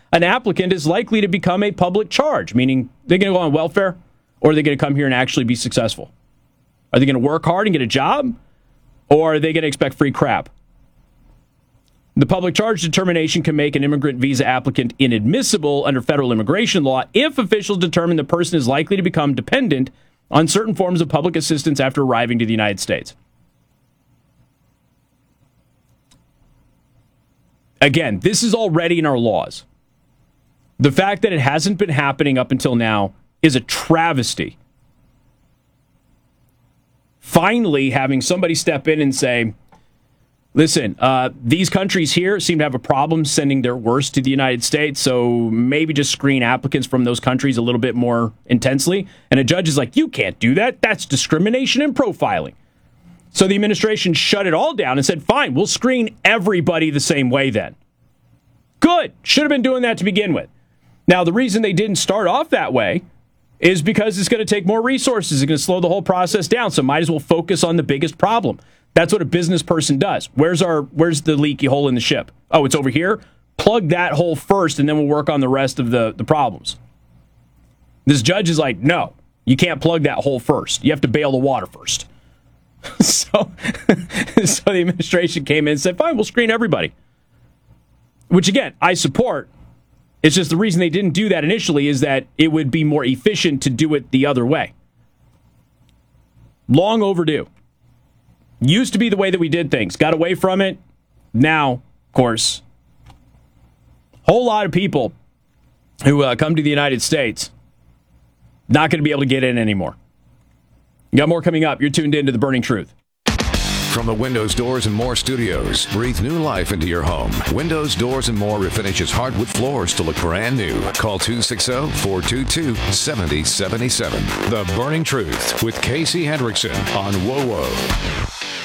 an applicant is likely to become a public charge, meaning they're going to go on welfare, or are they going to come here and actually be successful? Are they going to work hard and get a job, or are they going to expect free crap? The public charge determination can make an immigrant visa applicant inadmissible under federal immigration law if officials determine the person is likely to become dependent on certain forms of public assistance after arriving to the United States. Again, this is already in our laws. The fact that it hasn't been happening up until now is a travesty. Finally, having somebody step in and say, listen, these countries here seem to have a problem sending their worst to the United States, so maybe just screen applicants from those countries a little bit more intensely. And a judge is like, you can't do that. That's discrimination and profiling. So the administration shut it all down and said, fine, we'll screen everybody the same way then. Good. Should have been doing that to begin with. Now, the reason they didn't start off that way is because it's going to take more resources. It's going to slow the whole process down, so might as well focus on the biggest problem. That's what a business person does. Where's the leaky hole in the ship? Oh, it's over here? Plug that hole first, and then we'll work on the rest of the problems. This judge is like, no, you can't plug that hole first. You have to bail the water first. So the administration came in and said, fine, we'll screen everybody. Which, again, I support. It's just the reason they didn't do that initially is that it would be more efficient to do it the other way. Long overdue. Used to be the way that we did things. Got away from it. Now, of course, a whole lot of people who come to the United States not going to be able to get in anymore. You got more coming up. You're tuned in to The Burning Truth. From the Windows, Doors, and More studios, breathe new life into your home. Windows, Doors, and More refinishes hardwood floors to look brand new. Call 260-422-7077. The Burning Truth with Casey Hendrickson on WOWO.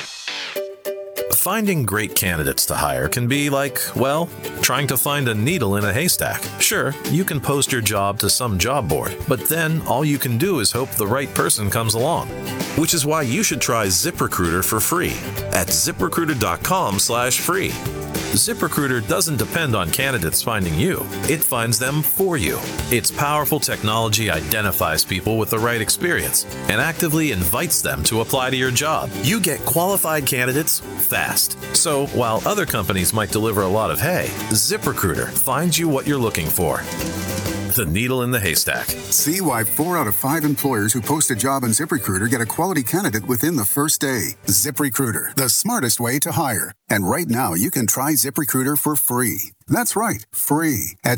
Finding great candidates to hire can be like, well, trying to find a needle in a haystack. Sure, you can post your job to some job board, but then all you can do is hope the right person comes along. Which is why you should try ZipRecruiter for free at ZipRecruiter.com/free. ZipRecruiter doesn't depend on candidates finding you. It finds them for you. Its powerful technology identifies people with the right experience and actively invites them to apply to your job. You get qualified candidates fast. So while other companies might deliver a lot of hay, ZipRecruiter finds you what you're looking for. The needle in the haystack. See why 4 out of 5 employers who post a job on ZipRecruiter get a quality candidate within the first day. ZipRecruiter, the smartest way to hire. And right now, you can try ZipRecruiter for free. That's right, free at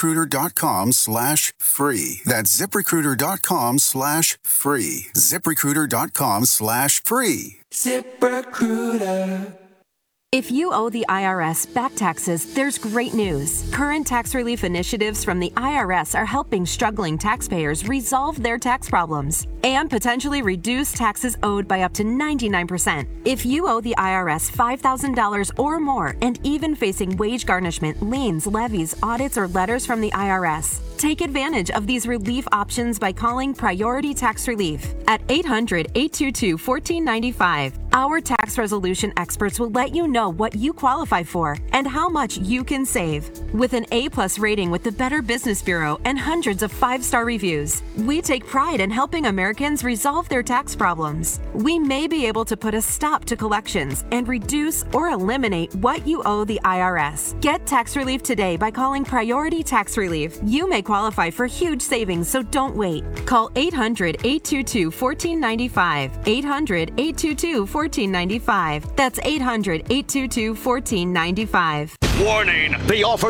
ZipRecruiter.com/free. That's ZipRecruiter.com/free. ZipRecruiter.com/free. ZipRecruiter. If you owe the IRS back taxes, there's great news. Current tax relief initiatives from the IRS are helping struggling taxpayers resolve their tax problems and potentially reduce taxes owed by up to 99%. If you owe the IRS $5,000 or more and even facing wage garnishment, liens, levies, audits, or letters from the IRS, take advantage of these relief options by calling Priority Tax Relief at 800-822-1495. Our tax resolution experts will let you know what you qualify for and how much you can save. With an A+ rating with the Better Business Bureau and hundreds of 5-star reviews, we take pride in helping Americans resolve their tax problems. We may be able to put a stop to collections and reduce or eliminate what you owe the IRS. Get tax relief today by calling Priority Tax Relief. You may qualify for huge savings, so don't wait. Call 800-822-1495. 800-822-1495. That's 800-822-1495. Warning! The offer